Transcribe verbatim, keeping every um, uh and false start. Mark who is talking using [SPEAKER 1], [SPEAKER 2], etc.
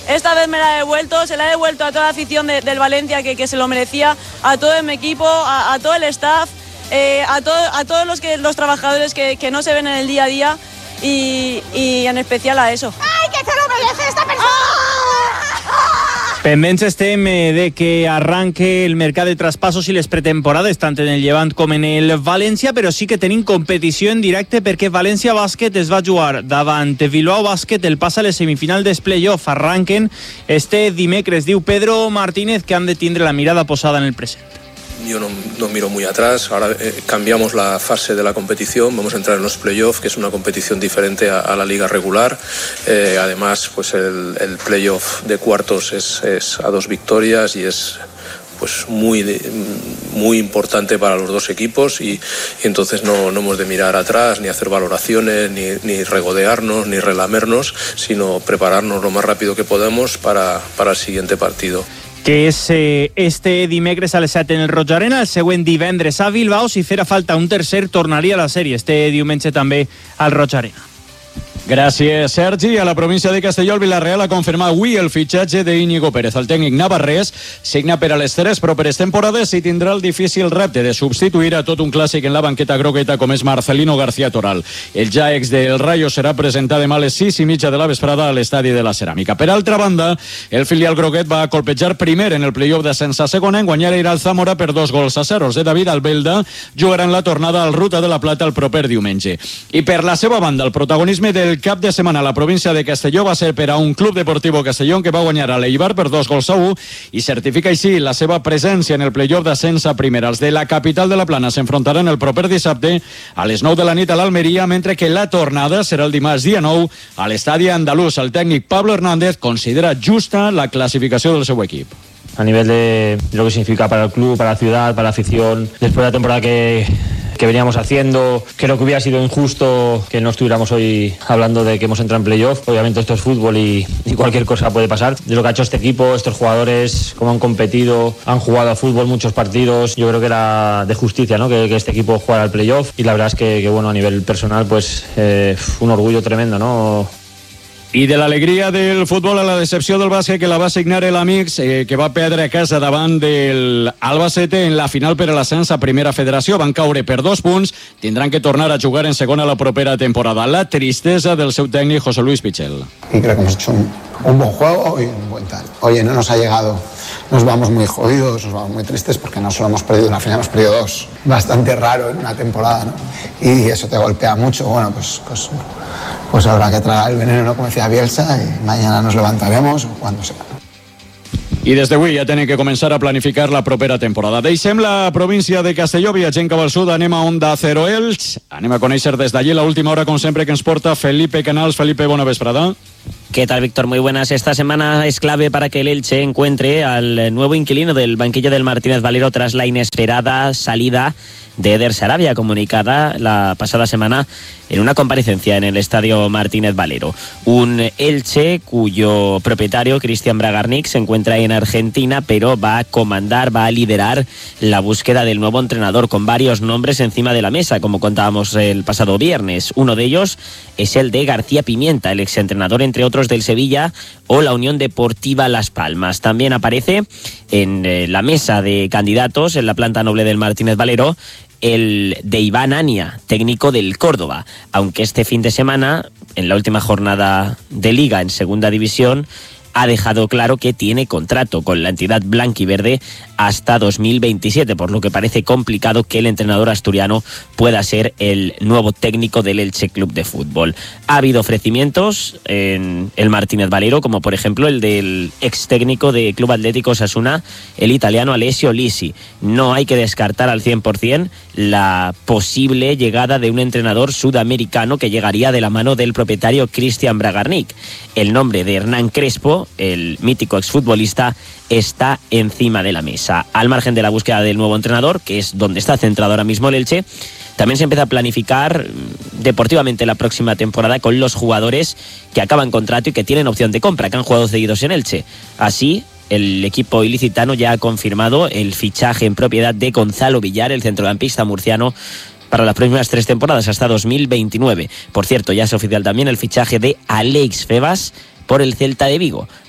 [SPEAKER 1] esta vez me la he devuelto, se la he devuelto a toda la afición de, del Valencia que, que se lo merecía, a todo mi equipo, a, a todo el staff, eh, a, todo, a todos los, que, los trabajadores que, que no se ven en el día a día y, y en especial a eso.
[SPEAKER 2] ¡Ay, que se lo merece esta persona!
[SPEAKER 3] Pendents estem de que arranque el mercat de traspassos i les pretemporades tant en el Llevant com en el València, però sí que tenim competició en directe perquè València Bàsquet es va jugar davant Bilbao Bàsquet el pas a les semifinals dels play-off. Arranquen este dimecres. Diu Pedro Martínez que han de tindre la mirada posada en el present.
[SPEAKER 4] Yo no, no miro muy atrás, ahora eh, cambiamos la fase de la competición, vamos a entrar en los playoffs, que es una competición diferente a, a la liga regular, eh, además pues el, el playoff de cuartos es, es a dos victorias y es pues muy, muy importante para los dos equipos y, y entonces no, no hemos de mirar atrás, ni hacer valoraciones, ni, ni regodearnos, ni relamernos, sino prepararnos lo más rápido que podamos para, para el siguiente partido.
[SPEAKER 3] Que és eh, este dimecres a les set en el Roig Arena, el següent divendres a Bilbao. Si fera falta un tercer, tornaria a la sèrie este diumenge també al Roig Arena.
[SPEAKER 5] Gràcies, Sergi. A la província de Castelló, el Villarreal ha confirmat avui el fitxatge d'Íñigo Pérez. El tècnic navarrès signa per a les tres properes temporades i tindrà el difícil repte de substituir a tot un clàssic en la banqueta grogueta com és Marcelino García Toral. El ja ex del Rayo serà presentat demà a les sis i mitja de la vesprada a l'estadi de la Ceràmica. Per altra banda, el filial groguet va colpejar primer en el playoff d'ascens a segona en guanyar el Zamora per dos gols a zero. Els de David Albelda jugaran la tornada al Ruta de la Plata el proper diumenge. I per la seva banda, el protagonisme del cap de setmana a la província de Castelló va ser per a un Club Deportivo Castellón que va guanyar a l'Eibar per dos gols a u i certifica així la seva presència en el playoff d'ascens a primera. Els de la capital de la Plana s'enfrontaran el proper dissabte a les nou de la nit a l'Almeria, mentre que la tornada serà el dimarts dia nou a l'estadi andalús. El tècnic Pablo Hernández considera justa la clasificació del seu equip.
[SPEAKER 6] A nivel de lo que significa para el club, para la ciudad, para la afición, después de la temporada que que veníamos haciendo, creo que hubiera sido injusto que no estuviéramos hoy hablando de que hemos entrado en playoff. Obviamente esto es fútbol y, y cualquier cosa puede pasar. De lo que ha hecho este equipo, estos jugadores, cómo han competido, han jugado a fútbol muchos partidos, yo creo que era de justicia, ¿no? que, que este equipo jugara al playoff y la verdad es que, que bueno, a nivel personal pues eh, un orgullo tremendo, ¿no?
[SPEAKER 5] I de l'alegria del futbol a la decepció del bàsquet, que la va signar l'Amics, eh, que va perdre a casa davant del Albacete en la final per a l'ascens a Primera Federació. Van caure per dos punts, tindran que tornar a jugar en segona la propera temporada. La tristesa del seu tècnic José Luis Pichel.
[SPEAKER 7] Y creo que hemos hecho un, un buen juego y un buen tal. Oye, no nos ha llegado, nos vamos muy jodidos, nos vamos muy tristes porque no solo hemos perdido una final, hemos perdido dos. Bastante raro en una temporada, ¿no? Y eso te golpea mucho. Bueno, pues... pues pues habrá que tragar el veneno, ¿no? Como decía Bielsa, y mañana nos levantaremos o cuando sea.
[SPEAKER 5] I des d'avui ja tenen que començar a planificar la propera temporada. Deixem la província de Castelló, viatgem cap al sud, anem a Onda Cero Elx, anem a conèixer des d'allí la última hora, com sempre, que ens porta Felipe Canals. Felipe, bona vesprada.
[SPEAKER 8] ¿Qué tal, Víctor? Muy buenas. Esta semana es clave para que el Elche encuentre al nuevo inquilino del banquillo del Martínez Valero tras la inesperada salida de Eder Sarabia, comunicada la pasada semana en una comparecencia en el estadio Martínez Valero. Un Elche cuyo propietario, Cristian Bragarnik, se encuentra en Argentina, pero va a comandar, va a liderar la búsqueda del nuevo entrenador, con varios nombres encima de la mesa, como contábamos el pasado viernes. Uno de ellos es el de García Pimienta, el exentrenador, entre otros, del Sevilla o la Unión Deportiva Las Palmas. También aparece en eh, la mesa de candidatos en la planta noble del Martínez Valero el de Iván Ania, técnico del Córdoba, aunque este fin de semana, en la última jornada de Liga en Segunda División, ha dejado claro que tiene contrato con la entidad blanquiverde hasta dos mil veintisiete, por lo que parece complicado que el entrenador asturiano pueda ser el nuevo técnico del Elche Club de Fútbol. Ha habido ofrecimientos en el Martínez Valero, como por ejemplo el del ex técnico de Club Atlético Osasuna, el italiano Alessio Lisi. No hay que descartar al cien por ciento la posible llegada de un entrenador sudamericano que llegaría de la mano del propietario Cristian Bragarnik. El nombre de Hernán Crespo, el mítico exfutbolista, está encima de la mesa. Al margen de la búsqueda del nuevo entrenador, que es donde está centrado ahora mismo el Elche, también se empieza a planificar deportivamente la próxima temporada con los jugadores que acaban contrato y que tienen opción de compra, que han jugado cedidos en Elche. Así, el equipo ilicitano ya ha confirmado el fichaje en propiedad de Gonzalo Villar, el centrocampista murciano, para las próximas tres temporadas hasta dos mil veintinueve. Por cierto, ya es oficial también el fichaje de Alex Febas por el Celta de Vigo.